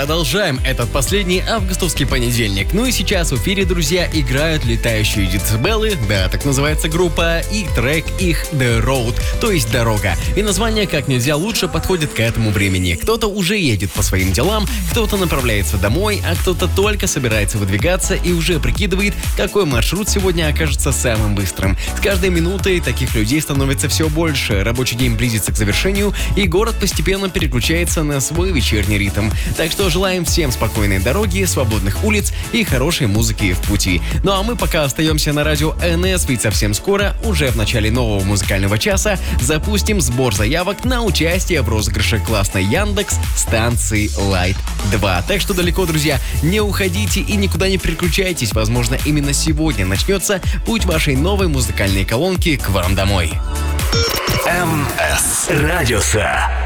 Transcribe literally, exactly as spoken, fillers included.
Продолжаем этот последний августовский понедельник. Ну и сейчас в эфире, друзья, играют летающие децибелы, да, так называется группа, и трек их The Road, то есть дорога. И название как нельзя лучше подходит к этому времени. Кто-то уже едет по своим делам, кто-то направляется домой, а кто-то только собирается выдвигаться и уже прикидывает, какой маршрут сегодня окажется самым быстрым. С каждой минутой таких людей становится все больше, рабочий день близится к завершению, и город постепенно переключается на свой вечерний ритм. Так что желаем всем спокойной дороги, свободных улиц и хорошей музыки в пути. Ну а мы пока остаемся на радио эн эс, ведь совсем скоро, уже в начале нового музыкального часа, запустим сбор заявок на участие в розыгрыше классной Яндекс станции Лайт два. Так что далеко, друзья, не уходите и никуда не переключайтесь. Возможно, именно сегодня начнется путь вашей новой музыкальной колонки к вам домой. эм эс Радиоса.